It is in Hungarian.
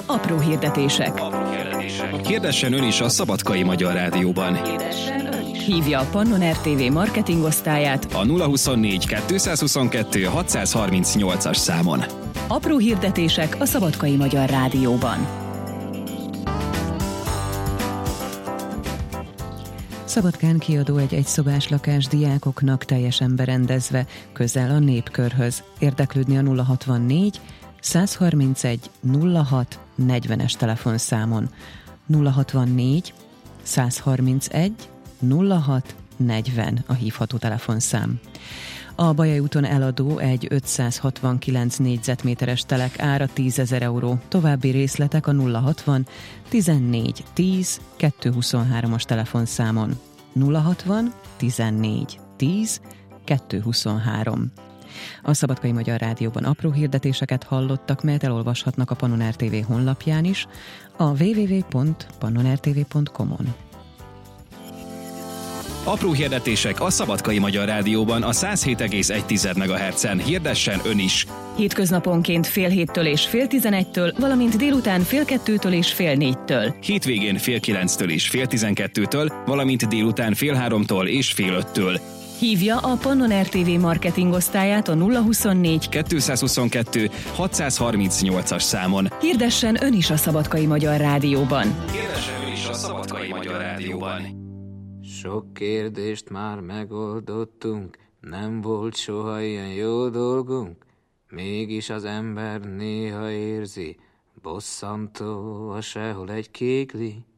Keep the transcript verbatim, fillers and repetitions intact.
apró hirdetések. Apró hirdetések. Hirdessen ön is a Szabadkai Magyar Rádióban. Hívja a Pannon er té vé marketing osztályát a nulla huszonnégy kettőszázhuszonkettő hatszázharmincnyolcas számon. Apró hirdetések a Szabadkai Magyar Rádióban. Szabadkán kiadó egy egyszobás lakás diákoknak teljesen berendezve, közel a Népkörhöz. Érdeklődni a nulla hatvannégy százharmincegy nulla hat negyvenes telefonszámon. nulla hatvannégy százharmincegy nulla hat negyven a hívható telefonszám. A Bajai úton eladó egy ötszázhatvankilenc négyzetméteres telek ára tízezer euró. További részletek a nulla hatvan tizennégy tíz kettőszázhuszonhármas telefonszámon. nulla hatvan tizennégy tíz kettőszázhuszonhárom. A Szabadkai Magyar Rádióban apró hirdetéseket hallottak, melyet elolvashatnak a Pannon er té vé honlapján is, a double-u double-u double-u pont pannon er té vé pont com-on. Apró hirdetések a Szabadkai Magyar Rádióban a száz hét egész egy megahertzen. Hirdessen ön is! Hétköznaponként fél héttől és fél tizenegytől, valamint délután fél kettőtől és fél négytől. Hétvégén fél kilenctől és fél tizenkettőtől, valamint délután fél háromtól és fél öttől. Hívja a Pannon er té vé marketing osztályát a nulla huszonnégy kettőszázhuszonkettő hatszázharmincnyolcas számon. Hirdessen ön is a Szabadkai Magyar Rádióban. Hirdessen ön is a Szabadkai Magyar Rádióban. Sok kérdést már megoldottunk, nem volt soha ilyen jó dolgunk, mégis az ember néha érzi, bosszantó, a sehol egy kékli.